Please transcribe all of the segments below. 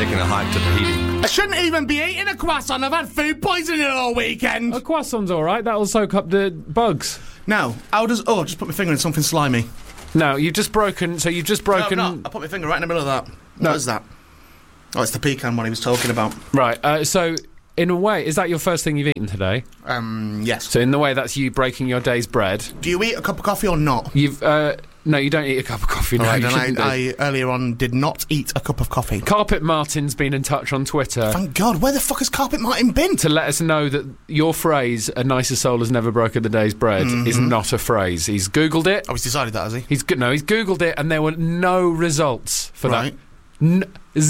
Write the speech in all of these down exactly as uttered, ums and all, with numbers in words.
taking a hike to Tahiti. I shouldn't even be eating a croissant. I've had food poisoning all weekend. A croissant's all right. That'll soak up the bugs. No. How does... Oh, just put my finger in something slimy. No, you've just broken... So you've just broken... No, no. I put my finger right in the middle of that. No. What is that? Oh, it's the pecan one he was talking about. Right, uh, so... In a way, is that your first thing you've eaten today? Um, yes. So in the way, that's you breaking your day's bread. Do you eat a cup of coffee or not? You've, uh... No, you don't eat a cup of coffee. No, All right, you then shouldn't I, do. I earlier on did not eat a cup of coffee. Carpet Martin's been in touch on Twitter Thank God. Where the fuck has Carpet Martin been? to let us know that your phrase, a nicer soul has never broken the day's bread, Mm-hmm. is not a phrase. He's Googled it. Oh, he's decided that, has he? He's go- No, he's Googled it, and there were no results for Right. that. N-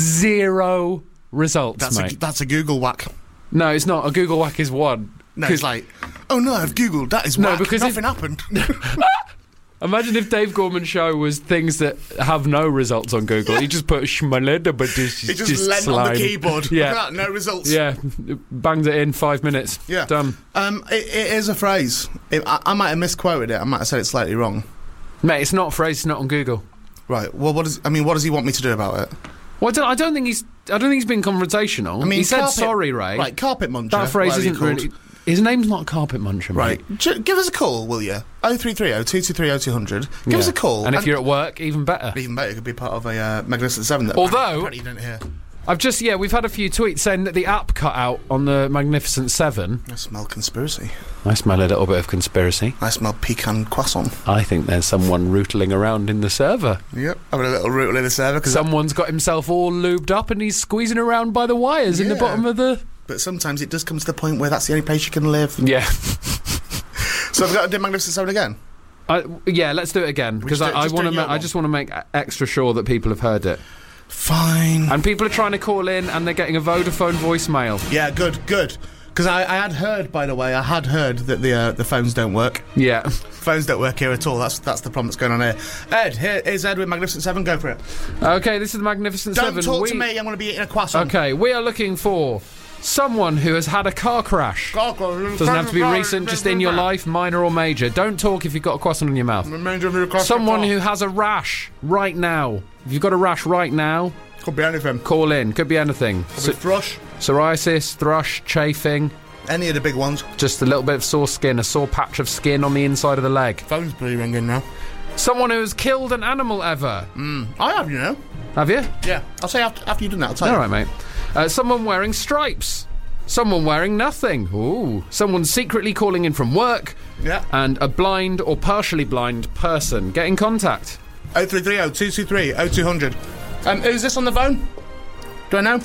zero results, That's mate. a, that's a Google whack. No, it's not. A Google whack is one. No, 'Cause- it's like, oh no, I've Googled, that is No, whack. because Nothing if- happened. Imagine if Dave Gorman's show was things that have no results on Google. He just put schmaleda, but just, He just, leant on the keyboard. Yeah. Look at that, no results. Yeah, banged it in five minutes. Yeah. Done. Um, it, it is a phrase. It, I, I might have misquoted it. I might have said it slightly wrong. Mate, it's not a phrase, it's not on Google. Right. Well, what does I mean? What does he want me to do about it? Well, I don't, I don't think he's. I don't think he's been confrontational. I mean, he said carpet- sorry, Ray. Right, carpet muncher. That phrase whatever isn't you're called. really. His name's not Carpet Muncher, mate. Right. J- give us a call, will you? oh three three oh, two two three oh, two hundred. Give Yeah. us a call. And if you're at work, even better. even better, it could be part of a uh, Magnificent Seven. That Although- apparently you didn't hear. I've just yeah, we've had a few tweets saying that the app cut out on the Magnificent Seven. I smell conspiracy. I smell a little bit of conspiracy. I smell pecan croissant. I think there's someone rootling around in the server. Yep. Having a little rootle in the server. Cause Someone's got himself all lubed up and he's squeezing around by the wires in the Yeah. bottom of the. But sometimes it does come to the point where that's the only place you can live. Yeah. So I've got to do Magnificent Seven again. I, yeah, let's do it again because just I, do- I just want do to. your Ma- I one. just want to make a- extra sure that people have heard it. Fine. And people are trying to call in and they're getting a Vodafone voicemail. Yeah, good, good. Because I, I had heard, by the way, I had heard that the uh, the phones don't work. Yeah. Phones don't work here at all. That's that's the problem that's going on here. Ed, here is Ed with Magnificent Seven. Go for it. Okay, this is the Magnificent Don't Seven. talk we, to me. I'm going to be eating a croissant. Okay, we are looking for someone who has had a car crash. Doesn't have to be recent, just in your life, minor or major. Don't talk if you've got a croissant in your mouth. Someone who has a rash right now. If you've got a rash right now, Could be anything. call in. Could be anything. Could be thrush. Psoriasis, thrush, chafing, Any of the big ones. just a little bit of sore skin, a sore patch of skin on the inside of the leg. Phone's bloody ringing now. Someone who has killed an animal ever. I have, you know. Have you? Yeah. I'll say after, after you've done that, I'll tell All you. right, mate. Uh, someone wearing stripes. Someone wearing nothing. Ooh. Someone secretly calling in from work. Yeah. And a blind or partially blind person. Get in contact. oh three three oh, two two three oh, two hundred. Um, who's this on the phone? Do I know?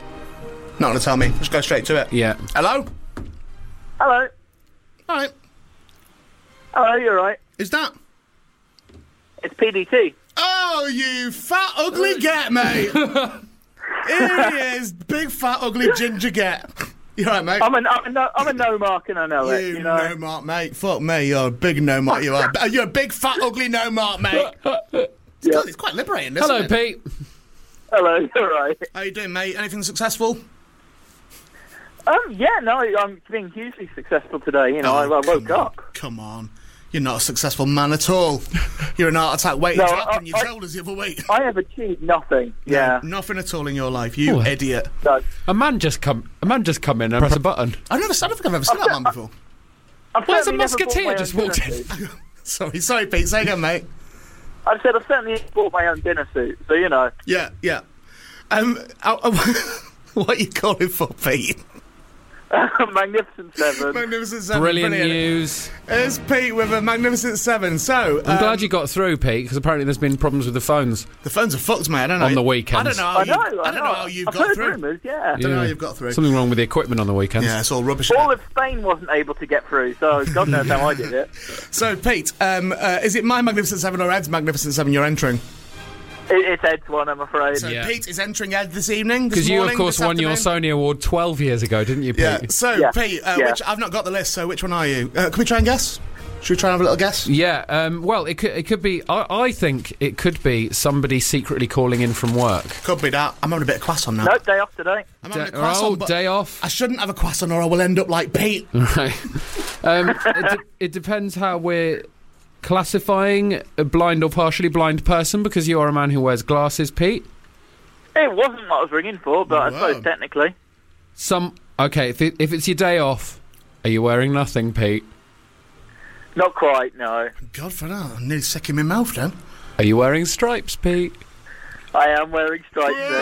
Not going to tell me. Just go straight to it. Yeah. Hello? Hello. All right. Hello, you're right. Is that... It's P D T. Oh, you fat, ugly get, mate. Here he is, big, fat, ugly ginger get. You all right, mate? I'm a, I'm a, no, I'm a no mark and I know it, You you know. no mark, mate. Fuck me, you're a big no mark, you are. You're a big, fat, ugly no mark, mate. It's, Yeah. God, it's quite liberating, isn't Hello, it? Pete. Hello, you're right. How you doing, mate? Anything successful? Um, yeah, no, I'm being hugely successful today, you know. I, I Oh, woke come on, up. Come on. You're not a successful man at all. You're an heart attack waiting No, to I- happen. You I- told us the other week. I have achieved nothing. Yeah. Nothing at all in your life, you Oh. idiot. So, A man just come. A man just come in and press a button. I've never, I don't think I've ever seen that man before. I've Where's a certainly never bought musketeer my own just dinner walked in? suit. Sorry, sorry, Pete. Say again, mate. I said I've certainly bought my own dinner suit, so you know. Yeah, yeah. Um, uh, uh, what are you calling for, Pete? Magnificent Seven. Magnificent Seven. Brilliant news. It's Pete with a Magnificent Seven. So, I'm um, glad you got through, Pete, because apparently there's been problems with the phones. the phones are fucked, mate. I don't know. On the I weekends. don't know how, I you, know, I I don't know. know how you've I've got heard through. rumours, yeah. I don't know how you've got through. Something wrong with the equipment on the weekends. Yeah, it's all rubbish. All of Spain wasn't able to get through, so God knows how I did it. So, Pete, um, uh, is it my Magnificent Seven or Ed's Magnificent Seven you're entering? it it's Ed's one, I'm afraid. So, Yeah. Pete is entering Ed this evening. Because Because you, of course, this won your afternoon. Sony Award twelve years ago, didn't you, Pete? Yeah. So, Yeah. Pete, uh, Yeah. which I've not got the list. So, which one are you? Uh, can we try and guess? Should we try and have a little guess? Yeah, um, well, it could, it could be... I, I think it could be somebody secretly calling in from work. Could be that. I'm having a bit of croissant now. No, day off today. I'm having Da- a croissant, oh, but day off. I shouldn't have a croissant or I will end up like Pete. Right. um, it, de- it depends how we're classifying a blind or partially blind person, because you are a man who wears glasses, Pete. It wasn't what I was ringing for, but I Wow. suppose technically. Some okay. If it, if it's your day off, are you wearing nothing, Pete? Not quite, no. God for that. I'm nearly sick in my mouth then. Are you wearing stripes, Pete? I am wearing stripes. then.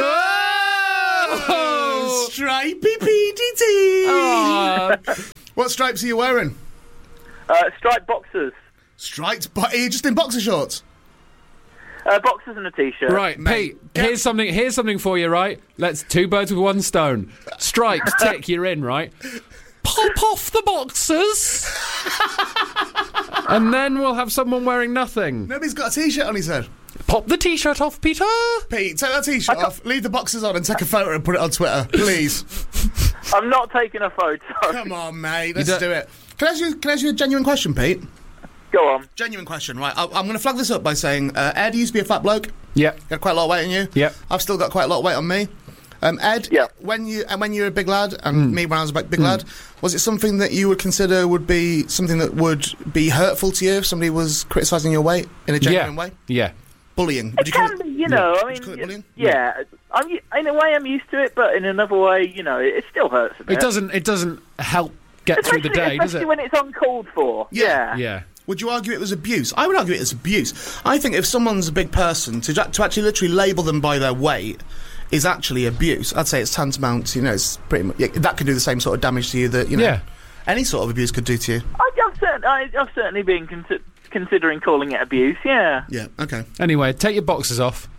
Oh, stripey P D T. Oh. What stripes are you wearing? Uh, striped boxers. Stripes, but are you just in boxer shorts? Uh, boxers and a t-shirt. Right, Mate, Pete. get- Here's something. Here's something for you. Right. Let's two birds with one stone. Stripes, tick. You're in. Right. Pop off the boxers, and then we'll have someone wearing nothing. Nobody's got a t-shirt on his head. Pop the t-shirt off, Peter. Pete, take that t-shirt off, leave the boxers on and take a photo and put it on Twitter, please. I'm not taking a photo. Come on, mate, let's don't- do it. Can I, ask you, can I ask you a genuine question, Pete? Go on. Genuine question, right. I, I'm going to flag this up by saying uh, Ed used to be a fat bloke. Yep. Got quite a lot of weight on you. Yep. I've still got quite a lot of weight on me. Um, Ed, Yep. when you and when you were a big lad, and me when I was a big big lad, was it something that you would consider would be something that would be hurtful to you if somebody was criticising your weight in a genuine Yeah. way? Yeah. Bullying. Would It you call can it? be, you know, I Would you mean, call it bullying? yeah. I'm, in a way, I'm used to it, but in another way, you know, it, it still hurts a bit. It doesn't. It doesn't help get through especially, the day, does especially it? when it's uncalled for. Yeah. Yeah. Yeah. Would you argue it was abuse? I would argue it is abuse. I think if someone's a big person, to, to actually literally label them by their weight is actually abuse. I'd say it's tantamount, you know, it's pretty much, yeah, that could do the same sort of damage to you that, you know, Yeah. any sort of abuse could do to you. I, I've, certain, I, I've certainly been con- considering calling it abuse, yeah. Yeah, okay. Anyway, take your boxes off.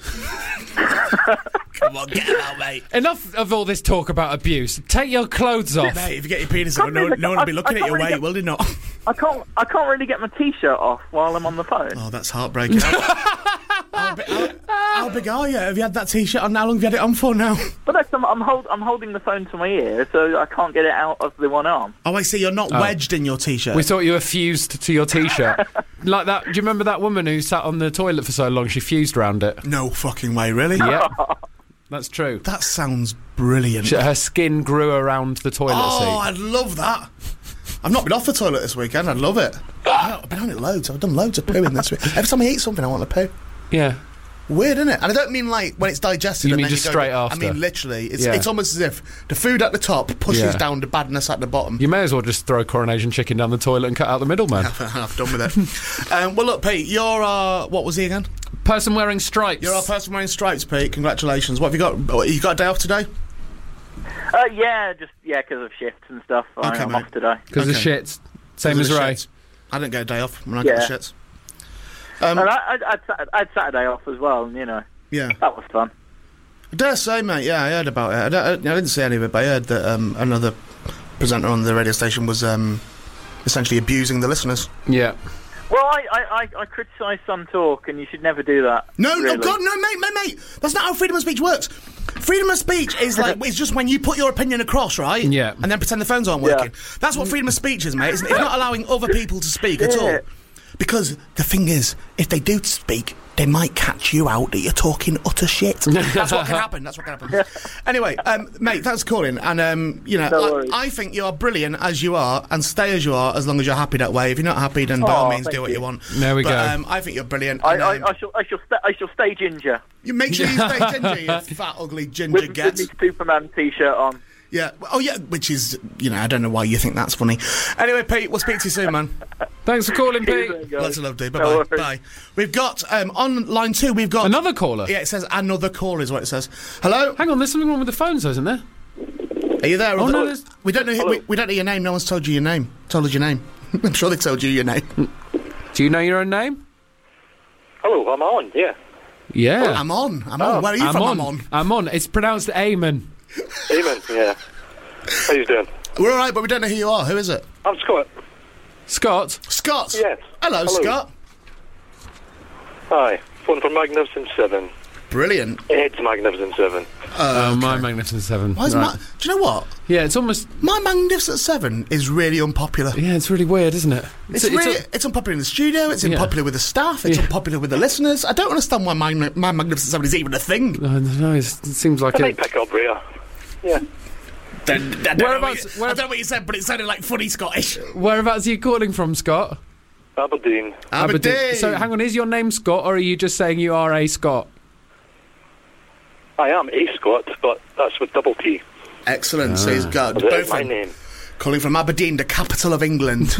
Come on, get out, mate. Enough of all this talk about abuse. Take your clothes off. Mate, if you get your penis on, no, Can't no one will be I- looking I at your can't really weight, get- will they not? I can't I can't really get my t-shirt off while I'm on the phone. Oh, that's heartbreaking. how, big, how, how big are you? Have you had that t-shirt on? How long have you had it on for now? But that's, I'm, I'm, hold, I'm holding the phone to my ear, so I can't get it out of the one arm. Oh, I see, you're not Oh. wedged in your t-shirt. We thought you were fused to your t-shirt. Like that. Do you remember that woman who sat on the toilet for so long she fused around it? No fucking way, really? Yeah. That's true. That sounds brilliant. She- Her skin grew around the toilet Oh, seat. I'd love that. I've not been off the toilet this weekend. I'd love it. I've been on it loads. I've done loads of pooing this week. Every time I eat something, I want to poo. Yeah. Weird, isn't it? And I don't mean like when it's digested. You and mean then just you go, straight I after? mean literally. It's, Yeah. it's almost as if the food at the top pushes Yeah. down the badness at the bottom. You may as well just throw Coronation Chicken down the toilet and cut out the middleman. I've done with it. um, well, look, Pete, you're uh, what was he again? Person wearing stripes. You're our person wearing stripes, Pete. Congratulations. What have you got? What, you got a day off today? Uh, yeah, just, yeah, because of shifts and stuff. I, Okay, I'm mate. off today. Because of Okay. shits. Same Because as of the Ray. shits. I didn't get a day off when I Yeah. got the shits. Um, And I, I, I, had Sat- I had Saturday off as well, and, you know, yeah. that was fun. I dare say, mate, yeah, I heard about it. I, don't- I didn't see any of it, but I heard that um, another presenter on the radio station was um, essentially abusing the listeners. Yeah. Well, I, I, I, I criticise some talk, and you should never do that. No, really. no, God, no, mate, mate, mate. That's not how freedom of speech works. Freedom of speech is like, it's just when you put your opinion across, right? Yeah. And then pretend the phones aren't Yeah. working. That's what freedom of speech is, mate. It's, it's not allowing other people to speak at all. Yeah. Because the thing is, if they do speak, they might catch you out that you're talking utter shit. That's what can happen. That's what can happen. Anyway, um, mate, thanks for calling. And, um, you know, No I, worries. I think you are brilliant as you are, and stay as you are as long as you're happy that way. If you're not happy, then by Aw, all means thank do what you. you want. There we but, go. Um, I think you're brilliant. I, and, I, um, I shall, I shall, sta I shall stay ginger you make sure you stay ginger, you fat, ugly ginger with, with get. my Superman t-shirt on. Yeah. Oh, yeah. Which is, you know, I don't know why you think that's funny. Anyway, Pete, we'll speak to you soon, man. Thanks for calling, Cheers, Pete. guys. Lots of love, dude. No Bye-bye. worries. Bye. We've got, um, on line two, we've got... Another caller. Yeah, it says another call is what it says. Hello? Hang on, there's something wrong with the phones, though, isn't there? Are you there? Oh, no, there's... We don't know who, we, we don't know your name. No one's told you your name. Told us your name. I'm sure they told you your name. Do you know your own name? Hello, I'm on, yeah. Yeah. I'm on. I'm on. Where are you I'm from? on. I'm on. I'm on. It's pronounced Eamon. Eamon, yeah. How you doing? We're all right, but we don't know who you are. Who is it? I'm Scott. Scott? Scott. Yes. Hello, Hello. Scott. Hi. Phone from Magnificent Seven. Brilliant. It's Magnificent Seven. Oh, my Magnificent Seven. Why is Right. my... Do you know what? Yeah, it's almost... My Magnificent Seven is really unpopular. Yeah, it's really weird, isn't it? It's, really, it's unpopular in the studio, it's Yeah. unpopular with the staff, it's Yeah. unpopular with the listeners. I don't understand why my, my Magnificent Seven is even a thing. I don't know, it's, it seems like Can I a... pick up Rhea? Yeah. I don't, know what Whereabouts- you, where- I don't know what you said, but it sounded like funny Scottish. Whereabouts are you calling from, Scott? Aberdeen. Aberdeen. So, hang on, is your name Scott, or are you just saying you are a Scot? I am a Scot, but that's with double T. Excellent. So he's got That both is of my them. name. Calling from Aberdeen, the capital of England.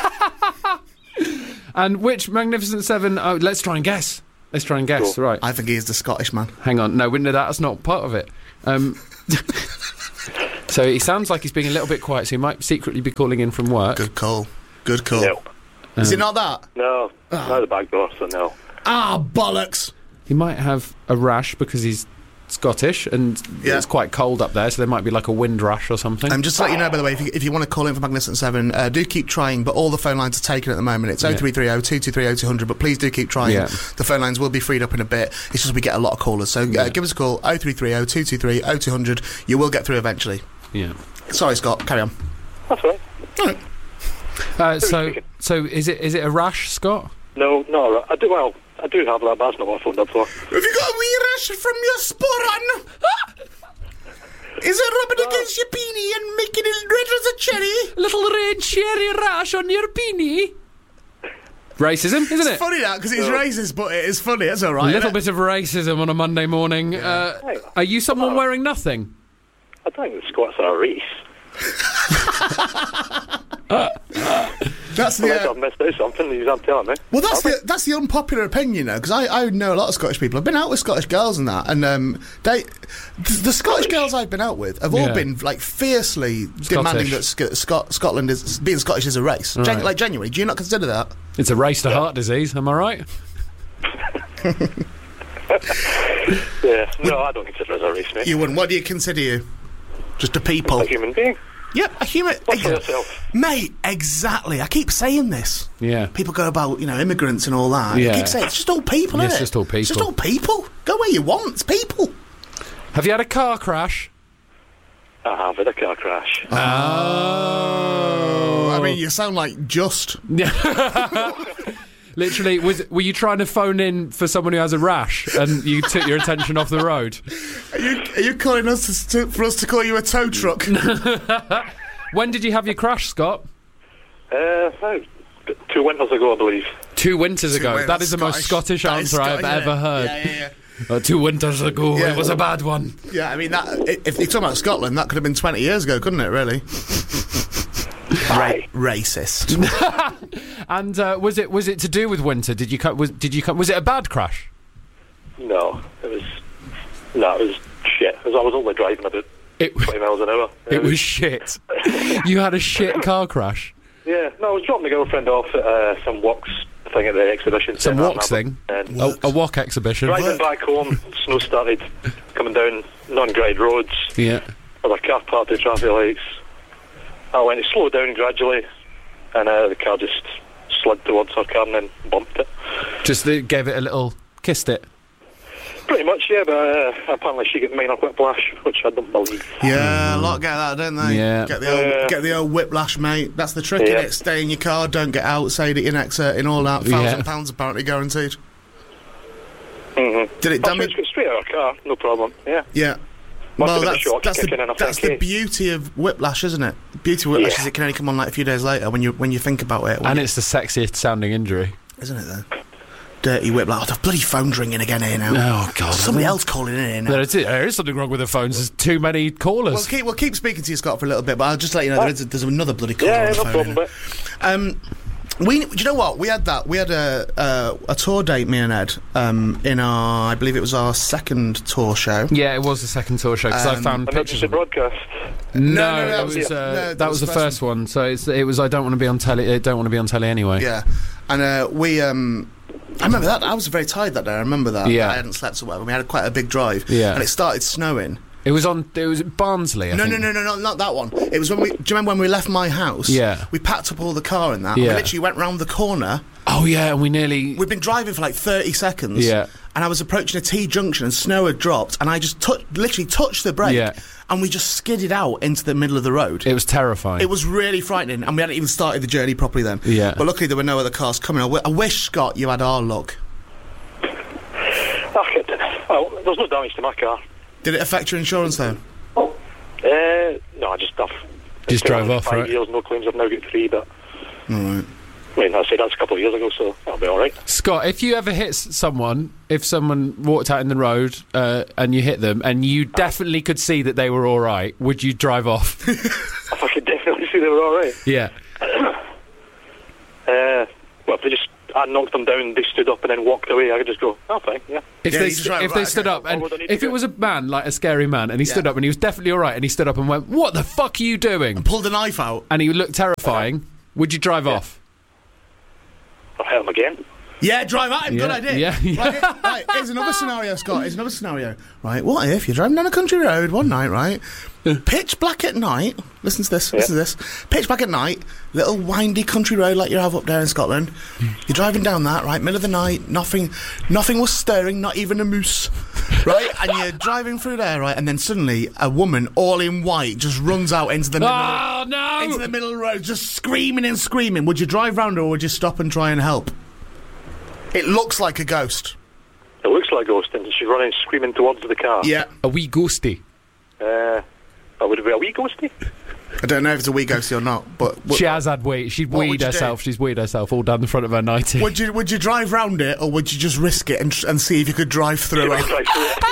And which Magnificent Seven... Oh, let's try and guess. Let's try and guess, Cool. right. I think he is the Scottish man. Hang on. No, no, that's not part of it. Um, so he sounds like he's being a little bit quiet, so he might secretly be calling in from work. Good call. Good call. No. Is it not that? No. Not the back door, so no. Ah, bollocks. He might have a rash because he's Scottish and Yeah. it's quite cold up there, so there might be like a wind rash or something. Um, just to let you know, by the way, if you, if you want to call in for Magnificent Seven, uh, do keep trying, but all the phone lines are taken at the moment. It's Yeah. oh three three oh, two two three oh, two hundred, but please do keep trying. Yeah. The phone lines will be freed up in a bit. It's just we get a lot of callers. So uh, give us a call, oh three three oh, two two three oh, two hundred. You will get through eventually. yeah. Sorry, Scott, carry on. That's all right. All right. Uh, so, so is it is it a rash, Scott? No, no, I do, well, I do have that, but that's not what I phoned up for. Have you got a wee rash from your sporran? Is it rubbing against your beanie and making it red as a cherry? Little red cherry rash on your beanie. Racism, isn't It's it? funny that, because it's No. racist, but it is funny. That's all right. A little isn't bit of racism on a Monday morning. Uh, Hey. are you someone Oh. wearing nothing? I don't think the Scots are a race. it? That's the... Unless Uh, I've missed out something, you aren't telling me. Well, that's Have the that's the unpopular opinion, you know, because I, I know a lot of Scottish people. I've been out with Scottish girls and that, and um, they the, the Scottish girls I've been out with have all Yeah. been like fiercely demanding that Sc- Scot- Scotland is being Scottish is a race. Gen- Right. like genuinely, do you not consider that? It's a race to heart disease, am I right? Yeah, no, I don't consider it as a race, mate. You wouldn't. What do you consider you? Just a people. A human being. Yep, a human. Look for yourself. Mate, exactly. I keep saying this. Yeah. People go about, you know, immigrants and all that. Yeah. I keep saying it's just all people, Yeah, isn't it's it? just all It's just people. all people. Go where you want. It's people. Have you had a car crash? I have had a car crash. Oh. I mean, you sound like just. Literally, was were you trying to phone in for someone who has a rash and you took your attention off the road? Are you, are you calling us to, to, for us to call you a tow truck? When did you have your crash, Scott? Uh, oh, two winters ago, I believe. Two winters ago. Well, that is the most Scottish That is answer I've Scottish, ever isn't it? heard. Yeah, yeah, yeah. Uh, two winters ago, Yeah. it was a bad one. Yeah, I mean, that, i- if you're talking about Scotland, that could have been twenty years ago, couldn't it, really? Aye. Racist. And uh, was it was it to do with winter? Did you co- was did you co- was it a bad crash? No, it was... No, it was shit. Because I was only driving about It twenty miles an hour. it was shit. You had a shit car crash. Yeah, no, I was dropping my girlfriend off at uh, some walks thing at the exhibition. Some centre, walks and thing? And A, a walk exhibition. driving back home, snow started coming down non-grade roads. Yeah. With a car parked at traffic lights. I went to slow down gradually, and uh, the car just slid towards her car and then bumped it. Just uh, gave it a little kissed it. Pretty much, yeah, but uh, apparently she got minor whiplash, which I don't believe. Yeah, a lot get that, don't they? Yeah. Get the old, Yeah. get the old whiplash, mate. That's the trick, Yeah. innit? Stay in your car, don't get out, say that you're next in all that. Thousand Yeah. pounds apparently guaranteed. Mm-hmm. Did it That's damage? got straight out of her car, no problem, yeah. Yeah. Must well, have been a that's, shock that's, kicking the, in a that's full the case. beauty of whiplash, isn't it? The beauty of whiplash Yeah. is it can only come on like a few days later when you when you think about it. And it's the sexiest sounding injury. Isn't it, though? Dirty whiplash. Oh, the bloody phone's ringing again here now. Oh, God. Somebody else calling in here now. There is, there is something wrong with the phones. There's too many callers. We'll keep, we'll keep speaking to you, Scott, for a little bit, but I'll just let you know there is, there's another bloody caller Yeah, on the no phone. problem, here. but... Um, we, do you know what? We had that. We had a uh, a tour date, me and Ed, um, in our, I believe it was our second tour show. Yeah, it was the second tour show because I Um, found Emergency pictures. Of it. broadcast. No, No, no, no, it that was, was- uh, no, that, that was was the the first first one. So it's, it was I don't want to be on telly. I don't want to be on telly anyway. Yeah, and uh, we. Um, I remember that. I was very tired that day. I remember that. Yeah. I hadn't slept so well. We had quite a big drive. Yeah. and it started snowing. It was on. It was at Barnsley. I No, think. no, no, no, no, not that one. It was when we. Do you remember when we left my house? Yeah. We packed up all the car and that. And Yeah. we literally went round the corner. Oh yeah, and we nearly. We'd been driving for like thirty seconds. Yeah. And I was approaching a T junction and snow had dropped and I just tou- literally touched the brake. Yeah. And we just skidded out into the middle of the road. It was terrifying. It was really frightening, and we hadn't even started the journey properly then. Yeah. But luckily there were no other cars coming. I, w- I wish, Scott, you had our luck. Oh, shit. Well, there's no damage to my car. Did it affect your insurance though? Uh, no, I just... I've, Just it's been drove on off, five right? years, no claims. I've now got three, but... All right. I mean, I say that's a couple of years ago, so that'll be all right. Scott, if you ever hit s- someone, if someone walked out in the road uh, and you hit them, and you definitely could see that they were all right, would you drive off? If I could definitely see they were all right. Yeah. uh, well, if they just I knocked them down, they stood up and then walked away, I could just go, oh, fine, yeah. If Yeah, they you just st- drive if they right, stood okay. up, and What would I need to if it do? was a man, like a scary man, and he stood Yeah. up and he was definitely all right, and he stood up and went, "What the fuck are you doing?" Pulled a knife out. and he looked terrifying, would you drive off? I'll hit them again. Yeah, drive at him. Good Yeah, idea. yeah, yeah. Right, right, here's another scenario, Scott. Here's another scenario. Right, what if you're driving down a country road one night, right? Pitch black at night. Listen to this. Listen to this. Pitch black at night. Little windy country road like you have up there in Scotland. You're driving down that, right? Middle of the night. Nothing. Nothing was stirring. Not even a moose. Right? And you're driving through there, right? And then suddenly a woman, all in white, just runs out into the middle. Oh no! Into the middle of the road, just screaming and screaming. Would you drive round her or would you stop and try and help? It looks like a ghost. It looks like a ghost, and she's running, screaming towards the car. Yeah. A wee ghosty. Uh, oh, would it be a wee ghosty? I don't know if it's a wee ghosty or not, but w- She has had weed. She'd What would weed you do? herself. She's weed herself all down the front of her nightie. would you would you drive round it or would you just risk it and, tr- and see if you could drive through Right, it? right,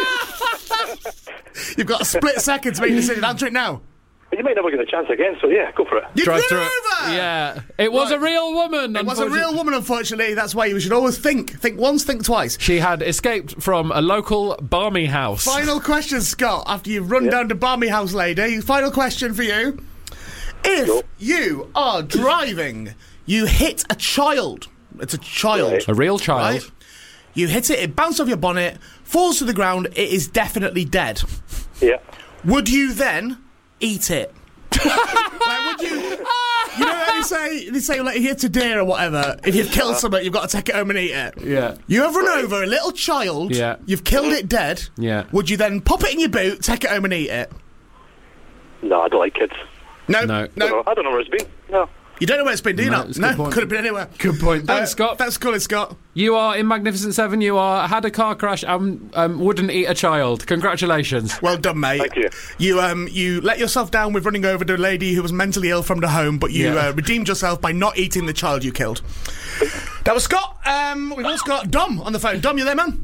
so, You've got a split second to make a decision. Answer it now. you might never get a chance again, so yeah, go for it. You Drive flew through it. over. Yeah, it was Right. a real woman. It was a unfortunately. real woman, unfortunately. That's why you should always think. Think once, think twice. She had escaped from a local barmy house. Final question, Scott. After you've run down to Barmy House lady, final question for you. If Go. you are driving, you hit a child. It's a child. Right. A real child. Right? You hit it, it bounced off your bonnet, falls to the ground, it is definitely dead. Yeah. Would you then eat it? Like, would you? You know how they say, they say, like, if you hit a deer or whatever, if you've killed something, you've got to take it home and eat it. Yeah. You have run over a little child, Yeah. you've killed it dead, Yeah. would you then pop it in your boot, take it home and eat it? No, I don't like kids. No, No. I don't know, I don't know where it's been. No. You don't know where it's been, do you No, not? it's a No, good point. could have been anywhere. Good point. Uh, Thanks, Scott. Thanks for calling, Scott. You are in Magnificent Seven. You are had a car crash and um, wouldn't eat a child. Congratulations. Well done, mate. Thank you. You um you let yourself down with running over the lady who was mentally ill from the home, but you Yeah. uh, redeemed yourself by not eating the child you killed. That was Scott. Um, we've also got Dom on the phone. Dom, you there, man?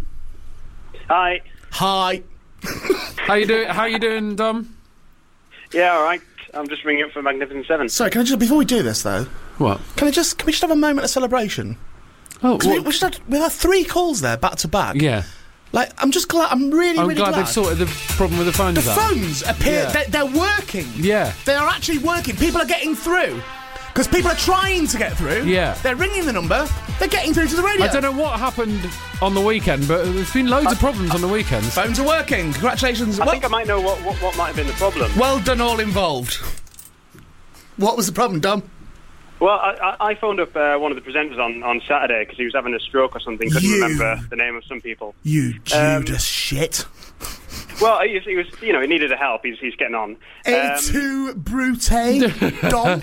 Hi. Hi. How you doing? How you doing, Dom? Yeah, all right. I'm just ringing up for Magnificent Seven. Sorry, can I just before we do this though? What? Can I just can we just have a moment of celebration? Oh, 'Cause we, what- we just had we had three calls there back to back. yeah. Like I'm just glad. I'm really I'm really glad, glad. they've sorted the problem with the phones The out. phones appear. Yeah. They're, they're working. Yeah. They are actually working. People are getting through. Because people are trying to get through. Yeah. They're ringing the number. They're getting through to the radio. I don't know what happened on the weekend, but there's been loads of problems on the weekends. Phones are working. Congratulations. I well, think I might know what, what, what might have been the problem. well done, all involved. What was the problem, Dom? Well, I, I, I phoned up uh, one of the presenters on, on Saturday because he was having a stroke or something. Couldn't You. remember the name of some people. You Um, Judas shit. Well, he was, he was, you know, he needed a help. He's, he's getting on. A two brute, Dom.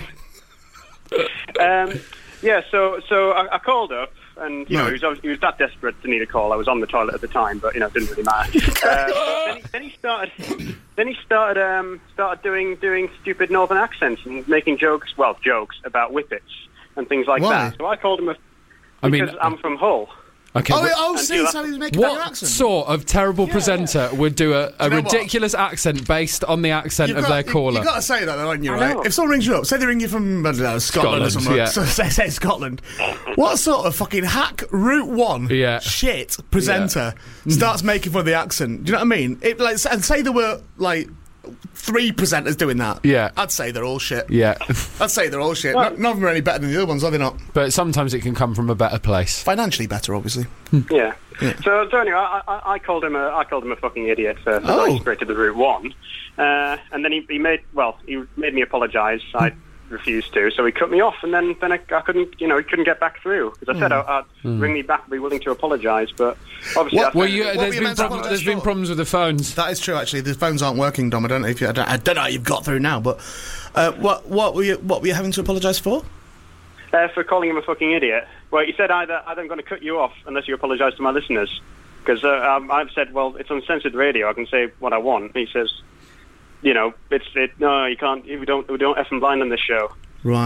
Um, yeah, so so I, I called up, and you know, Right. he was he was that desperate to need a call. I was on the toilet at the time, but you know, it didn't really matter. uh, then, he, then he started, then he started um, started doing doing stupid northern accents and making jokes, well, jokes about whippets and things like Why? that. So I called him a, I mean- because I'm from Hull. Okay. Oh, but oh, And see, do so that- he was making that what accent. sort of terrible presenter would do a, a you know what? ridiculous accent based on the accent You've of got- their you- caller? You've got to say that, though, haven't you, I right? know. If someone rings you up, say they ring you from, I don't know, Scotland, or Scotland, something. yeah. So say, say Scotland. What sort of fucking hack Route One Yeah. shit presenter starts making fun of the accent? Do you know what I mean? It, like, and say there were, like, three presenters doing that. Yeah. I'd say they're all shit. Yeah. I'd say they're all shit. None none of them are any better than the other ones, are they not? But sometimes it can come from a better place. Financially better, obviously. Yeah. So, so anyway, I, I, I called him a I called him a fucking idiot for, for Oh. going straight to the Route One, uh, and then he, he made well he made me apologise. I refused to, so he cut me off, and then then I, I couldn't you know he couldn't get back through because I said I, I'd ring me back, be willing to apologise, but obviously What- I Well, found- you, What were there's you been meant to prob- apologise there's been for? problems with the phones. That is true, actually. The phones aren't working, Dom. I don't know if you, I don't, I don't know how you've got through now, but uh, what what were you what were you having to apologise for? uh, for calling him a fucking idiot. Well, he said either either I'm going to cut you off unless you apologise to my listeners. Because uh, um, I've said, well, it's uncensored radio. I can say what I want. He says, you know, it's it. No, you can't. We don't. We don't effing blind on this show. Right.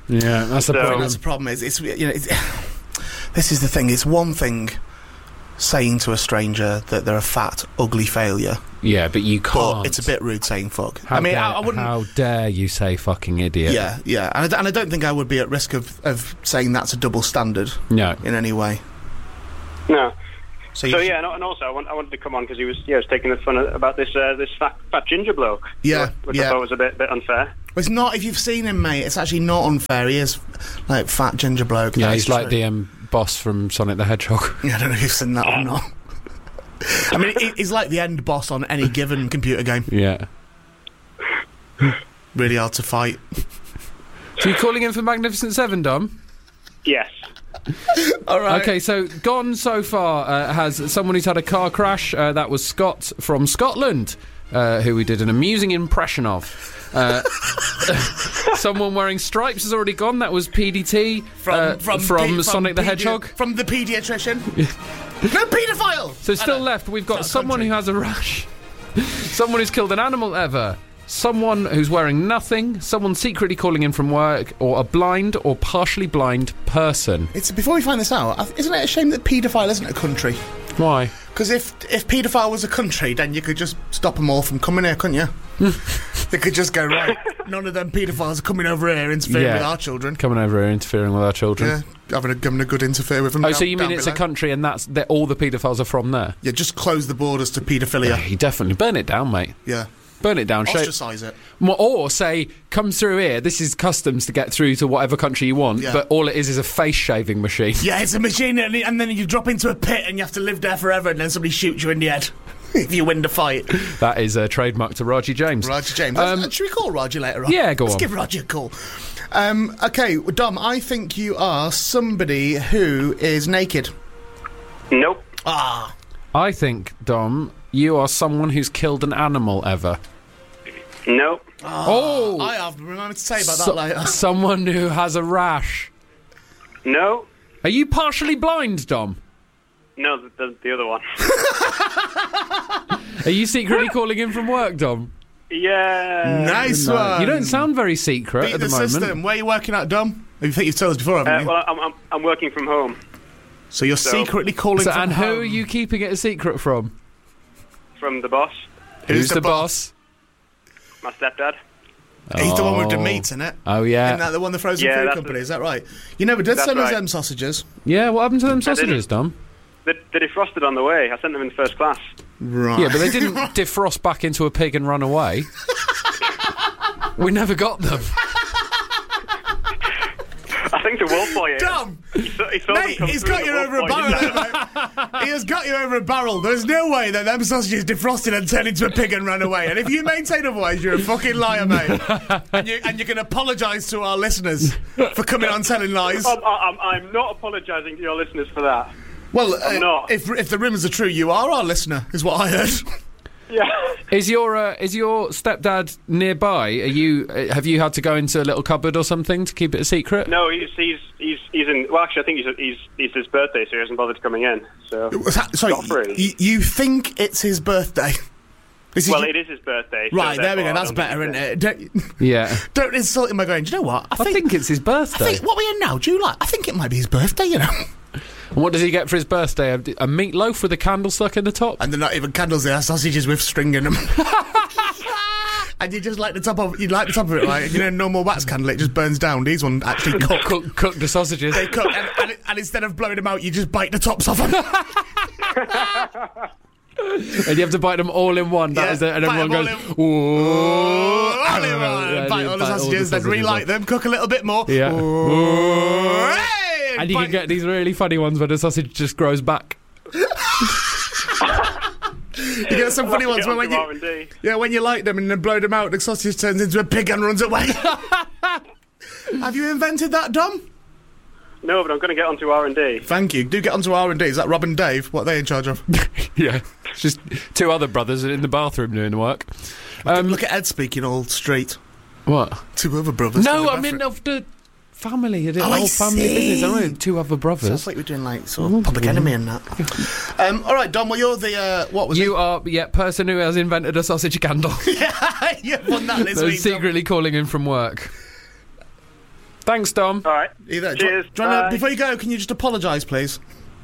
Yeah, that's the So- problem. That's the problem. Is it's you know it's, this is the thing. It's one thing saying to a stranger that they're a fat, ugly failure, Yeah, but you but can't. it's a bit rude saying fuck. How I mean, dare, I, I wouldn't. How dare you say fucking idiot? Yeah, yeah, and I, and I don't think I would be at risk of, of saying that's a double standard No. in any way. No. So, So you- yeah, and, and also I, want, I wanted to come on because he was yeah, he was taking the fun about this uh, this fat fat ginger bloke. Yeah, which yeah. I thought was a bit bit unfair. It's not, if you've seen him, mate, it's actually not unfair. He is, like, fat ginger bloke. Yeah, That he's is like true. the um, boss from Sonic the Hedgehog. Yeah, I don't know if you've seen that or not. I mean, he, he's like the end boss on any given computer game. Yeah. Really hard to fight. So you're calling in for Magnificent Seven, Dom? Yes. All right. Okay, so gone so far uh, has someone who's had a car crash. Uh, that was Scott from Scotland, uh, who we did an amusing impression of. Uh, someone wearing stripes has already gone. That was P D T From, uh, from, from pe- Sonic the pedi- Hedgehog. From the paediatrician. No paedophile! So still left, we've got It's not a someone country. who has a rash, someone who's killed an animal ever, someone who's wearing nothing, someone secretly calling in from work, or a blind or partially blind person. It's, before we find this out, I th- isn't it a shame that paedophile isn't a country? Why? Because if if paedophile was a country, then you could just stop them all from coming here, couldn't you? They could just go, right, none of them paedophiles are coming over here interfering Yeah. with our children. Coming over here interfering with our children. Yeah, having a, having a good interfere with them. Oh, down, so you mean down it's a below. country and that's that all the paedophiles are from there? Yeah, just close the borders to paedophilia. You definitely burn it down, mate. Yeah. Burn it down. Show, Ostracise it. Mo- or say, come through here. This is customs to get through to whatever country you want. Yeah. But all it is is a face shaving machine. Yeah, it's a machine, and, and then you drop into a pit and you have to live there forever, and then somebody shoots you in the head if you win the fight. That is a trademark to Raji James. Roger James. Um, Let's- should we call Roger later on? Yeah, go Let's on. give Roger a call. Um, okay, Dom, I think you are somebody who is naked. Nope. Ah. I think, Dom, you are someone who's killed an animal ever. Nope. Oh! I have remember to say about So- that later. someone who has a rash. No. Are you partially blind, Dom? No, the, the, the other one. Are you secretly calling in from work, Dom? Yeah. Nice one. You don't sound very secret Beat at the, the moment. system. Where are you working at, Dom? You think you've told us before, haven't Uh, you? well, I'm, I'm I'm working from home so you're so- secretly calling So, from and who home. are you keeping it a secret from? from the boss, Who's, the, boss? my stepdad. He's the one with the Oh. meat in it. Oh, yeah. Isn't that the one, the frozen Yeah, food that's company? the- Is that right? You never did That's send us right. them sausages. Yeah, what happened to them didn't. sausages, Dom? They, they defrosted on the way. I sent them in first class. Right. Yeah, but they didn't defrost back into a pig and run away. We never got them. I think the wolf boy. Dom! He saw, he saw them Mate, come he's through got and you the over a wolf boy barrel, didn't. mate. He has got you over a barrel. There's no way that them sausages defrosted and turned into a pig and ran away. And if you maintain otherwise, you're a fucking liar, mate. And you, and you can apologise to our listeners for coming on telling lies. I'm, I'm, I'm not apologising to your listeners for that. Well, I'm uh, not. if if the rumours are true, you are our listener, is what I heard. Yeah. Is your uh, is your stepdad nearby? Are you uh, have you had to go into a little cupboard or something to keep it a secret? No, he's he's he's he's in. Well, actually, I think he's he's it's his birthday, so he hasn't bothered coming in. So Was that- Sorry, Not free. y- you think it's his birthday? This is well, y- it is his birthday. so Right, there we go. therefore I That's don't better, think isn't it's it? Don't, Yeah, don't insult him by going, do you know what? I think it's his I birthday. think, what we're in now, July, I think it might be his birthday, you know. And what does he get for his birthday? A, a meatloaf with a candle stuck in the top? And they're not even candles, they are sausages with string in them. And you just like the top of, you like the top of it, right? You know, normal wax candle, it just burns down. These ones actually cook. Cook, cook the sausages. They cook, and, and, it- and instead of blowing them out, you just bite the tops off them. And you have to bite them all in one. That Yeah, is it. And bite everyone them goes, all "Whoa." All in one. And Bite you all the bite sausages, then relight off. them, cook a little bit more. Yeah. Whoa. Hey, And you can bite- get these really funny ones where the sausage just grows back. You get some funny ones where when R you, and D. yeah, when you light them and then blow them out, the sausage turns into a pig and runs away. Have you invented that, Dom? No, but I'm going to get onto R and D. Thank you. Do get onto R and D. Is that Rob and Dave? What are they in charge of? Yeah. It's just two other brothers in the bathroom doing the work. Um, Look at Ed speaking all straight. what? Two other brothers. in No, the I mean bathroom. of the family. The Oh, I whole family see. business. I mean, two other Sounds brothers. like we're doing like sort of public enemy and that. Um, all right, Dom. Well, you're the uh, what was You are, yeah, person who has invented a sausage candle. it? You've won that this They're week. Dom. secretly calling in from work. Thanks, Dom. All right. Either. Cheers. Do you wanna, Bye. before you go, can you just apologise, please?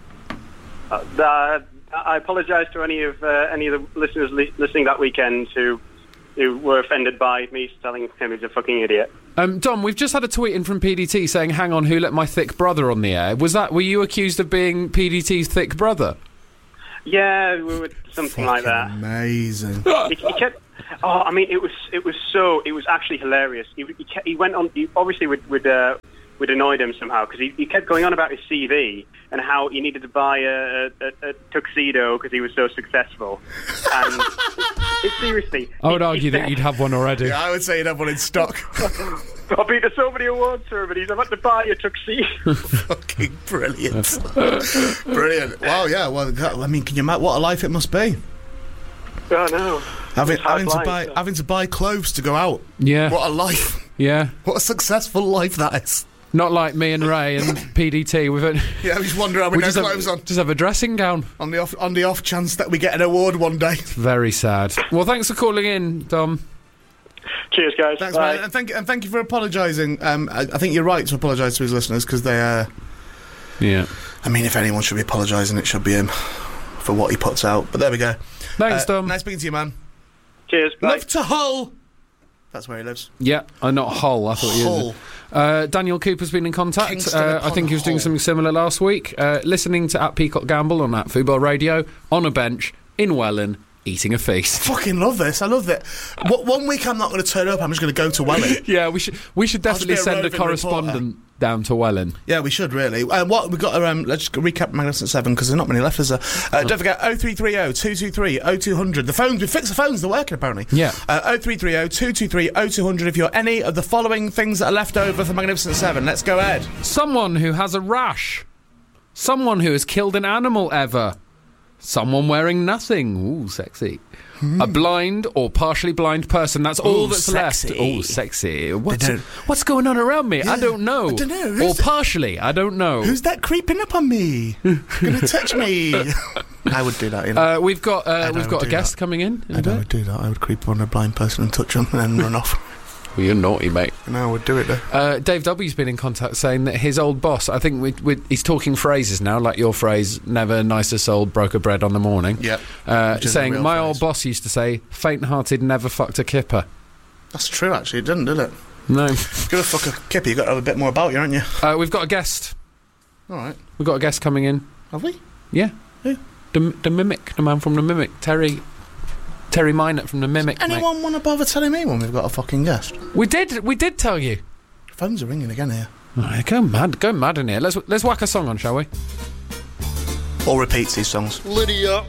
Uh, uh, I apologise to any of uh, any of the listeners li- listening that weekend who who were offended by me telling him he's a fucking idiot. Um, Dom, we've just had a tweet in from P D T saying, hang on, who let my thick brother on the air? Was that, were you accused of being P D T's thick brother? Yeah, we were something like that. Amazing. he, he kept, oh, I mean, it was it was so, it was actually hilarious. He, he, kept, he went on, he obviously would, would, uh, would annoyed him somehow, because he, he kept going on about his C V and how he needed to buy a, a, a tuxedo because he was so successful. And it, seriously... I would he, argue he that said, you'd have one already. Yeah, I would say you'd have one in stock. I've been to so many awards ceremonies, I've had to buy a tuxedo. Fucking brilliant. Brilliant. Wow, yeah, well, God, I mean, can you imagine what a life it must be? Oh, no. Having, It's hard having, to life, buy, yeah. having to buy clothes to go out. Yeah. What a life. Yeah. What a successful life that is. Not like me and Ray and P D T. We've had, Yeah, we just wander around we with no just clothes have, on. just have a dressing gown. On the, off, on the off chance that we get an award one day. Very sad. Well, thanks for calling in, Dom. Cheers, guys. Thanks, Bye. man. And thank, and thank you for apologising. Um, I, I think you're right to apologise to his listeners, because they, uh, Yeah. I mean, if anyone should be apologising, it should be him for what he puts out. But there we go. Thanks, Uh, Dom. Nice speaking to you, man. Cheers. Bye. Love to Hull. That's where he lives. Yeah, uh, not Hull. I thought you. Hull. Uh, Daniel Cooper's been in contact. Kingston Uh, I upon think he was doing Hull. something similar last week. Uh, listening to at Peacock Gamble on at Football Radio on a bench in Welland, eating a feast. Fucking love this. I love it. What, one week I'm not going to turn up. I'm just going to go to Welling. Yeah, we should we should I'll just definitely be a send a roving correspondent down to Welland. Yeah, we should really. Uh, what we got? Um, let's just recap Magnificent Seven because there's not many left. Is there? Uh, don't forget oh three three oh, two two three, oh two hundred. The phones. We fixed the phones. They're working apparently. Yeah. Uh, oh three three oh, two two three, oh two hundred. If you're any of the following things that are left over for Magnificent Seven, let's go ahead. Someone who has a rash. Someone who has killed an animal ever. Someone wearing nothing. Ooh, sexy. A blind or partially blind person. That's all Ooh, that's sexy. left. Oh, sexy. What's, don't- what's going on around me? I Yeah, don't know. I don't know. Or Who's- partially. I don't know. Who's that creeping up on me? Gonna touch me? I would do that. You know. Uh, we've got uh, I we've would got a do guest that. coming in. in I a bit. would do that. I would creep on a blind person and touch them and then run off. Well, you're naughty, mate. And I would do it though. Uh, Dave W's been in contact saying that his old boss, I think we, we, he's talking phrases now, like your phrase, never nicer sold, broke a bread on the morning. Yep. Uh, Which is a saying, real my phrase. old boss used to say, faint-hearted never fucked a kipper. That's true. Actually, it doesn't, did it? No. If you're gonna fuck a kippy, you got to have a bit more about you, aren't you? Uh, we've got a guest. All right. We've got a guest coming in. Have we? Yeah. Who? The, the Mimic, the man from the Mimic. Terry... Terry Minot from the Mimic, mate. Anyone want to bother telling me when we've got a fucking guest? We did, we did tell you. Phones are ringing again here. All right, go mad, go mad in here. Let's let's whack a song on, shall we? Or repeats these songs. Lydia,